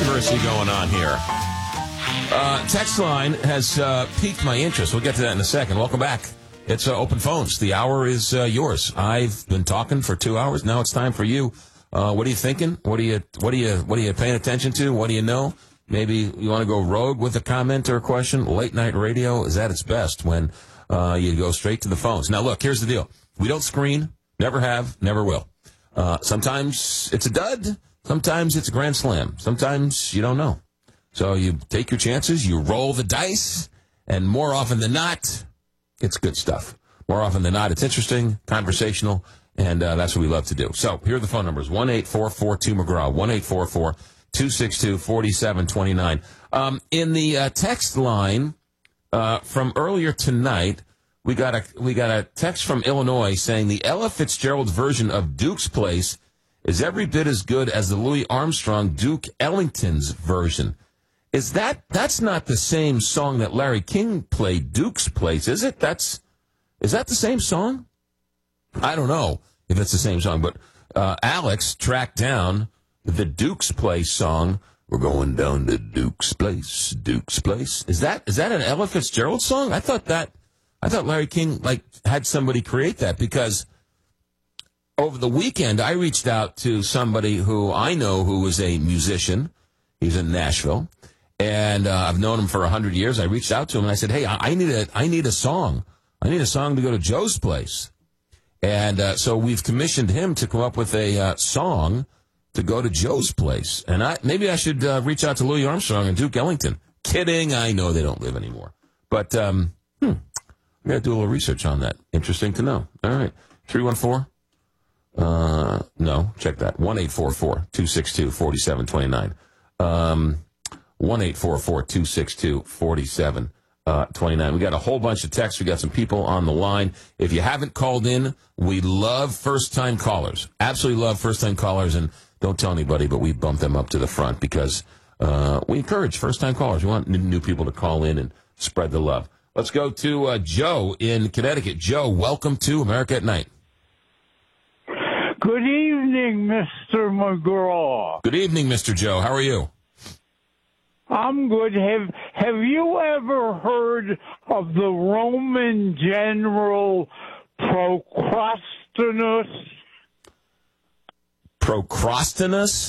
controversy going on here. Text line has piqued my interest. We'll get to that in a second. Welcome back. It's Open Phones. The hour is yours. I've been talking for 2 hours. Now it's time for you. What are you thinking? What are you paying attention to? What do you know? Maybe you want to go rogue with a comment or a question. Late night radio is at its best when you go straight to the phones. Now, look, here's the deal. We don't screen. Never have. Never will. Sometimes it's a dud. Sometimes it's a grand slam. Sometimes you don't know. So you take your chances. You roll the dice. And more often than not, it's good stuff. More often than not, it's interesting, conversational, and that's what we love to do. So here are the phone numbers. 1-844-2-McGraw, 1-844-262-4729. In the text line from earlier tonight, we got a text from Illinois saying the Ella Fitzgerald version of Duke's Place is every bit as good as the Louis Armstrong Duke Ellington's version. That's not the same song that Larry King played, Duke's Place, is it? Is that the same song? I don't know if it's the same song, but Alex tracked down the Duke's Place song. We're going down to Duke's Place, Duke's Place. Is that an Ella Fitzgerald song? I thought Larry King had somebody create that, because over the weekend I reached out to somebody who I know who is a musician. He's in Nashville. And I've known him for 100 years. I reached out to him and I said, "Hey, I need a song. I need a song to go to Joe's Place." And so we've commissioned him to come up with a song to go to Joe's Place. And maybe I should reach out to Louis Armstrong and Duke Ellington. Kidding, I know they don't live anymore. But we got to do a little research on that. Interesting to know. All right, 314. No, check that. 1-844-262-4729. 1-844-262-4729. We got a whole bunch of texts. We got some people on the line. If you haven't called in, we love first-time callers. Absolutely love first-time callers, and don't tell anybody, but we bump them up to the front because we encourage first-time callers. We want new people to call in and spread the love. Let's go to Joe in Connecticut. Joe, welcome to America at Night. Good evening, Mr. McGraw. Good evening, Mr. Joe. How are you? I'm good. Have you ever heard of the Roman general Procrustes? Procrustes?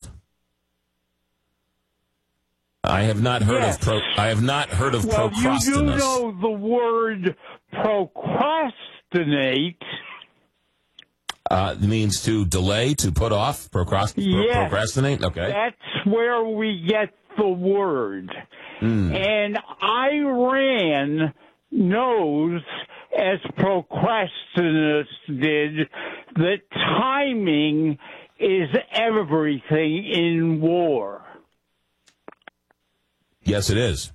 I have not heard yes. of well, Procrustes. You do know the word procrastinate. It means to delay, to put off, procrastinate? Okay. That's where we get the word. And Iran knows, as Procrustes did, that timing is everything in war. Yes, it is.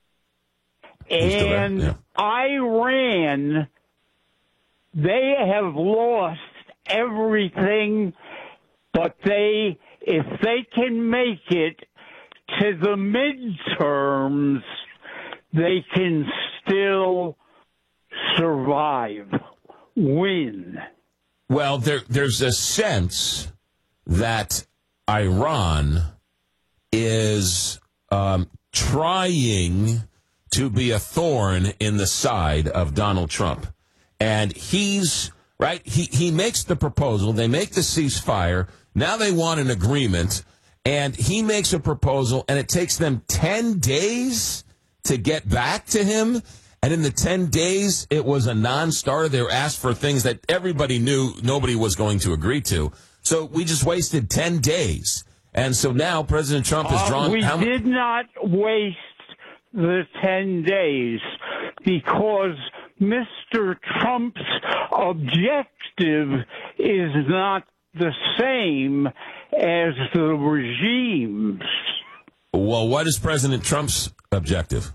And Iran, they have lost everything, but if they can make it to the midterms, they can still survive, win. Well, there's a sense that Iran is trying to be a thorn in the side of Donald Trump. And he's, right, he makes the proposal, they make the ceasefire, now they want an agreement, and he makes a proposal, and it takes them 10 days to get back to him. And in the 10 days, it was a non-starter. They were asked for things that everybody knew nobody was going to agree to. So we just wasted 10 days. And so now President Trump has drawn... We did not waste the 10 days because Mr. Trump's objective is not the same as the regime's. Well, what is President Trump's objective?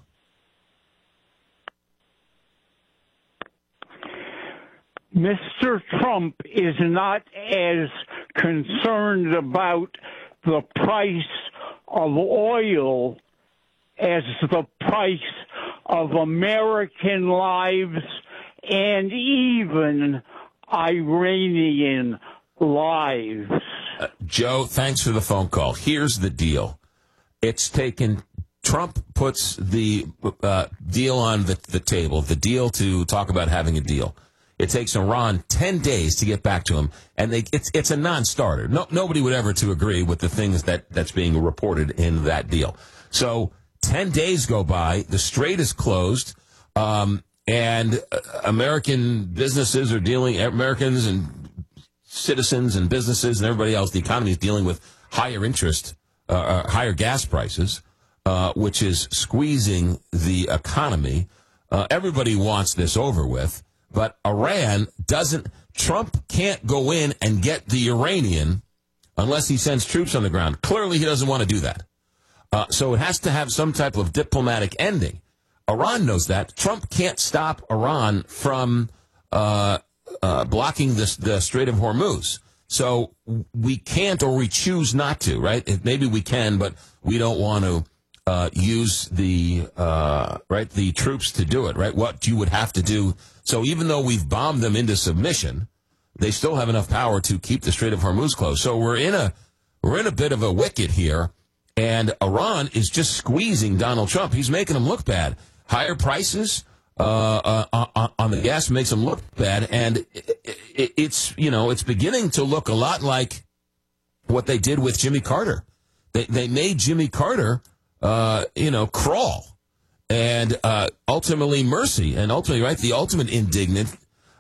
Mr. Trump is not as concerned about the price of oil as the price of American lives and even Iranian lives. Joe, thanks for the phone call. Here's the deal. Trump puts the deal on the table, the deal to talk about having a deal. It takes Iran 10 days to get back to him, and it's a non-starter. Nobody would ever to agree with the things that's being reported in that deal. So 10 days go by, the strait is closed, and American businesses are Americans and citizens and businesses and everybody else, the economy is dealing with higher interest, higher gas prices, which is squeezing the economy. Everybody wants this over with, but Iran doesn't. Trump can't go in and get the Iranian unless he sends troops on the ground. Clearly, he doesn't want to do that. So it has to have some type of diplomatic ending. Iran knows that. Trump can't stop Iran from blocking the Strait of Hormuz. So we can't, or we choose not to, right? Maybe we can, but we don't want to use the troops to do it, right? What you would have to do. So even though we've bombed them into submission, they still have enough power to keep the Strait of Hormuz closed. So we're in a bit of a wicket here, and Iran is just squeezing Donald Trump. He's making him look bad. Higher prices on the gas makes him look bad, and it's beginning to look a lot like what they did with Jimmy Carter. They made Jimmy Carter crawl, and ultimately mercy, and ultimately, right, the ultimate indignity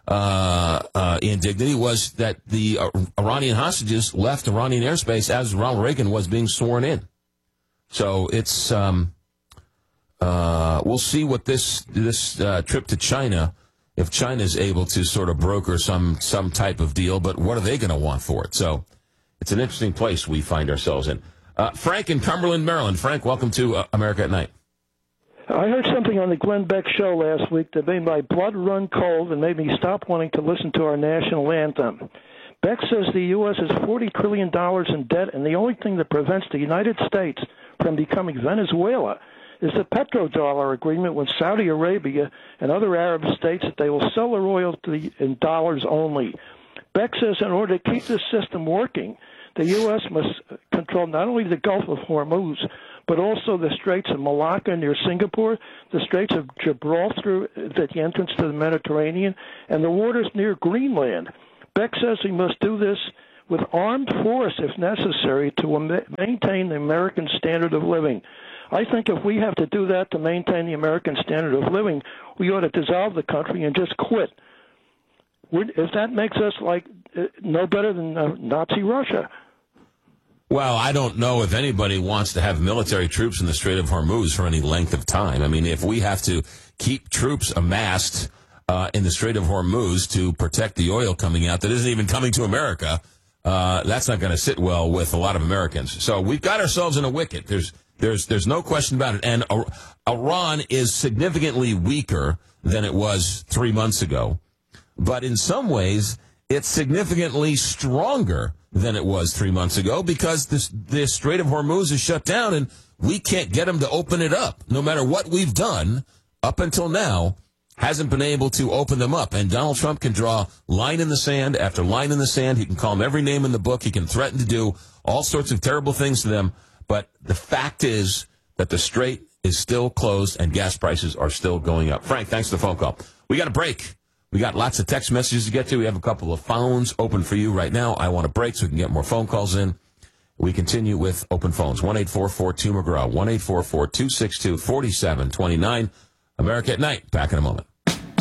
was that the Iranian hostages left Iranian airspace as Ronald Reagan was being sworn in. So it's we'll see what this trip to China, if China is able to sort of broker some type of deal, but what are they going to want for it? So it's an interesting place we find ourselves in. Frank in Cumberland, Maryland. Frank, welcome to America at Night. I heard something on the Glenn Beck show last week that made my blood run cold and made me stop wanting to listen to our national anthem. Beck says the U.S. has $40 trillion in debt, and the only thing that prevents the United States from becoming Venezuela is the petrodollar agreement with Saudi Arabia and other Arab states that they will sell their oil in dollars only. Beck says in order to keep this system working, the U.S. must control not only the Gulf of Hormuz, but also the Straits of Malacca near Singapore, the Straits of Gibraltar at the entrance to the Mediterranean, and the waters near Greenland. Beck says he must do this with armed force if necessary to maintain the American standard of living. I think if we have to do that to maintain the American standard of living, we ought to dissolve the country and just quit. If that makes us no better than Nazi Russia. Well, I don't know if anybody wants to have military troops in the Strait of Hormuz for any length of time. I mean, if we have to keep troops amassed in the Strait of Hormuz to protect the oil coming out that isn't even coming to America, that's not going to sit well with a lot of Americans. So we've got ourselves in a wicket. There's no question about it. And Iran is significantly weaker than it was 3 months ago. But in some ways, it's significantly stronger than it was 3 months ago because this Strait of Hormuz is shut down and we can't get them to open it up. No matter what we've done up until now, hasn't been able to open them up. And Donald Trump can draw line in the sand after line in the sand. He can call them every name in the book. He can threaten to do all sorts of terrible things to them. But the fact is that the strait is still closed and gas prices are still going up. Frank, thanks for the phone call. We got a break. We got lots of text messages to get to. We have a couple of phones open for you right now. I want a break so we can get more phone calls in. We continue with open phones. 1-844-2-McGraw, 1-844-262-4729. America at Night. Back in a moment.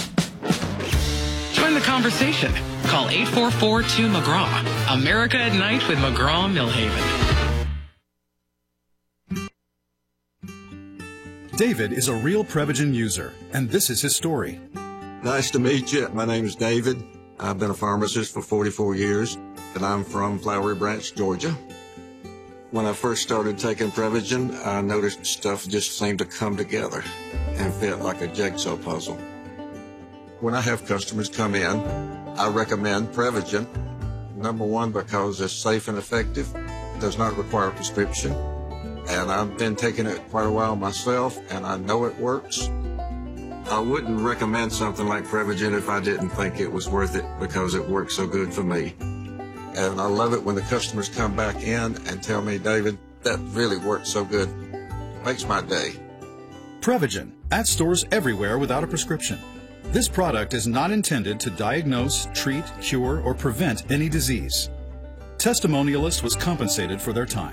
Join the conversation. Call 844-2-McGraw. America at Night with McGraw Millhaven. David is a real Prevagen user, and this is his story. Nice to meet you. My name is David. I've been a pharmacist for 44 years, and I'm from Flowery Branch, Georgia. When I first started taking Prevagen, I noticed stuff just seemed to come together and fit like a jigsaw puzzle. When I have customers come in, I recommend Prevagen. Number one, because it's safe and effective, does not require a prescription, and I've been taking it quite a while myself, and I know it works. I wouldn't recommend something like Prevagen if I didn't think it was worth it because it works so good for me. And I love it when the customers come back in and tell me, David, That really works so good. Makes my day. Prevagen, at stores everywhere without a prescription. This product is not intended to diagnose, treat, cure, or prevent any disease. Testimonialist was compensated for their time.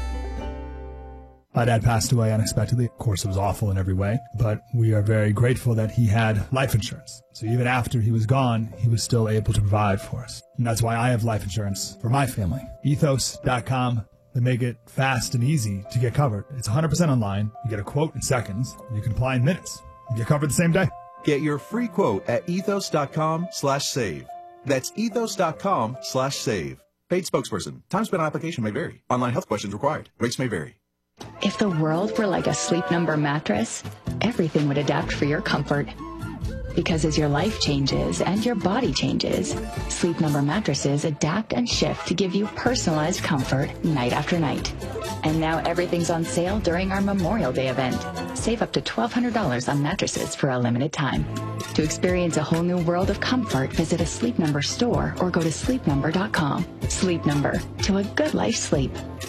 My dad passed away unexpectedly. Of course, it was awful in every way, but we are very grateful that he had life insurance. So even after he was gone, he was still able to provide for us. And that's why I have life insurance for my family. Ethos.com. They make it fast and easy to get covered. It's 100% online. You get a quote in seconds. You can apply in minutes. You get covered the same day. Get your free quote at ethos.com/save. That's ethos.com/save. Paid spokesperson. Time spent on application may vary. Online health questions required. Rates may vary. If the world were like a Sleep Number mattress, everything would adapt for your comfort. Because as your life changes and your body changes, Sleep Number mattresses adapt and shift to give you personalized comfort night after night. And now everything's on sale during our Memorial Day event. Save up to $1,200 on mattresses for a limited time. To experience a whole new world of comfort, visit a Sleep Number store or go to sleepnumber.com. Sleep Number, to a good life sleep.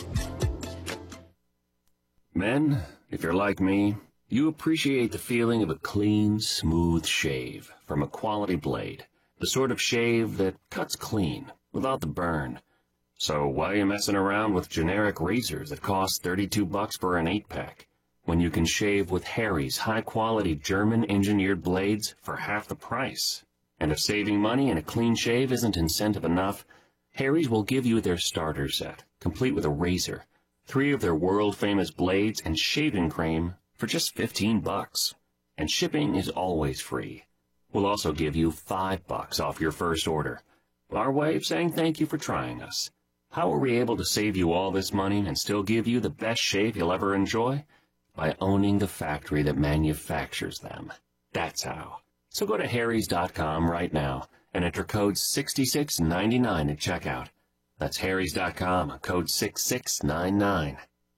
Men, if you're like me, you appreciate the feeling of a clean, smooth shave from a quality blade. The sort of shave that cuts clean, without the burn. So why are you messing around with generic razors that cost $32 for an 8-pack, when you can shave with Harry's high-quality German-engineered blades for half the price? And if saving money and a clean shave isn't incentive enough, Harry's will give you their starter set, complete with a razor, 3 of their world-famous blades, and shaving cream for just $15. And shipping is always free. We'll also give you $5 off your first order. Our way of saying thank you for trying us. How are we able to save you all this money and still give you the best shave you'll ever enjoy? By owning the factory that manufactures them. That's how. So go to harrys.com right now and enter code 6699 at checkout. That's harrys.com, code 6699.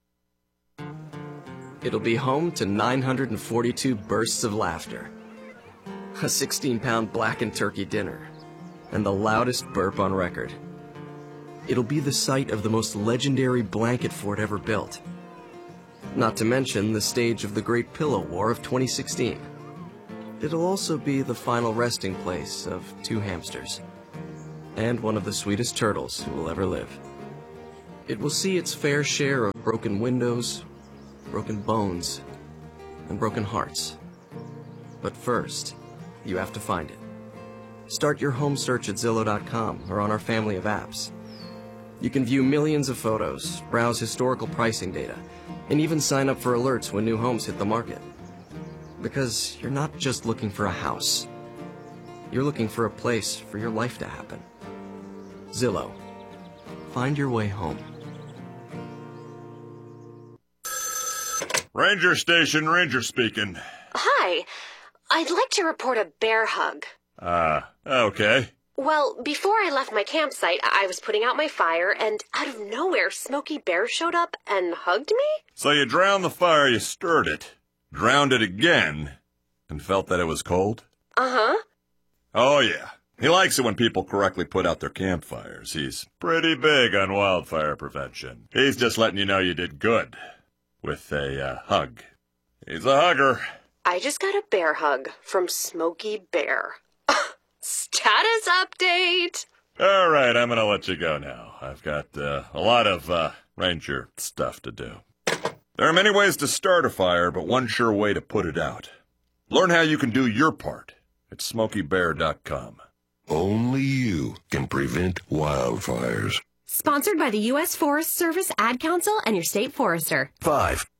It'll be home to 942 bursts of laughter, a 16-pound blackened turkey dinner, and the loudest burp on record. It'll be the site of the most legendary blanket fort ever built. Not to mention the stage of the Great Pillow War of 2016. It'll also be the final resting place of 2 hamsters, and one of the sweetest turtles who will ever live. It will see its fair share of broken windows, broken bones, and broken hearts. But first, you have to find it. Start your home search at Zillow.com or on our family of apps. You can view millions of photos, browse historical pricing data, and even sign up for alerts when new homes hit the market. Because you're not just looking for a house. You're looking for a place for your life to happen. Zillow. Find your way home. Ranger Station, Ranger speaking. Hi. I'd like to report a bear hug. Okay. Well, before I left my campsite, I was putting out my fire, and out of nowhere, Smokey Bear showed up and hugged me? So you drowned the fire, you stirred it, drowned it again, and felt that it was cold? Uh-huh. Oh, yeah. He likes it when people correctly put out their campfires. He's pretty big on wildfire prevention. He's just letting you know you did good. With a hug. He's a hugger. I just got a bear hug from Smokey Bear. Status update! All right, I'm going to let you go now. I've got a lot of ranger stuff to do. There are many ways to start a fire, but one sure way to put it out. Learn how you can do your part at SmokeyBear.com. Only you can prevent wildfires. Sponsored by the U.S. Forest Service, Ad Council, and your state forester. 5.